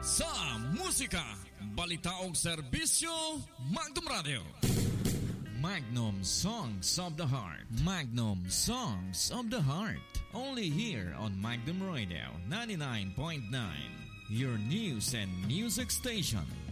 sa musika, balita o serbisyo, Magnum Radio. Magnum Songs of the Heart. Magnum Songs of the Heart. Only here on Magnum Radio 99.9. Your news and music station.